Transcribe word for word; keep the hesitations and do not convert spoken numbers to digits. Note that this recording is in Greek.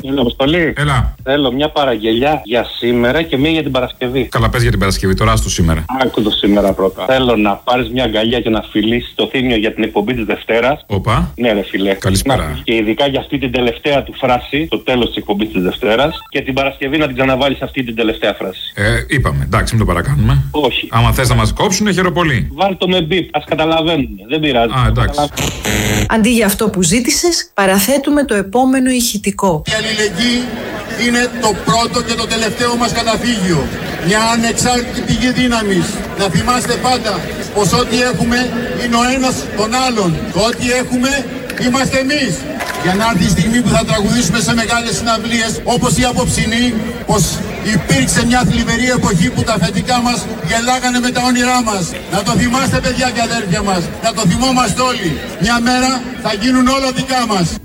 Είναι Αποστολή. Έλα. Θέλω μια παραγγελιά για σήμερα και μία για την Παρασκευή. Καλά, πες για την Παρασκευή, τώρα άστο σήμερα. Άκου το σήμερα πρώτα. Θέλω να πάρεις μια αγκαλιά και να φιλήσεις το Θήμιο για την εκπομπή της Δευτέρας. Οπα. Ναι, ρε φιλέ. Καλησπέρα. Να, και ειδικά για αυτή την τελευταία του φράση, το τέλος της εκπομπής της Δευτέρας. Και την Παρασκευή να την ξαναβάλεις αυτή την τελευταία φράση. Ε, είπαμε, εντάξει, μην το παρακάνουμε. Όχι. Άμα θες να μας κόψουνε, χαίρομαι πολύ. Βάλ το με μπιπ, ας καταλαβαίνουμε. Δεν πειράζει. Α, εντάξει. Αντί για αυτό που ζήτησες, παραθέτουμε το επόμενο ηχητικό. Η αλληλεγγύη είναι το πρώτο και το τελευταίο μας καταφύγιο. Μια ανεξάρτητη πηγή δύναμης. Να θυμάστε πάντα πως ό,τι έχουμε είναι ο ένας τον άλλον. Το ό,τι έχουμε είμαστε εμείς. Για να έρθει η στιγμή που θα τραγουδήσουμε σε μεγάλες συναυλίες όπως η απόψινή, πως υπήρξε μια θλιβερή εποχή που τα αφεντικά μας γελάγανε με τα όνειρά μας. Να το θυμάστε παιδιά και αδέρφια μας. Να το θυμόμαστε όλοι. Μια μέρα θα γίνουν όλα δικά μας.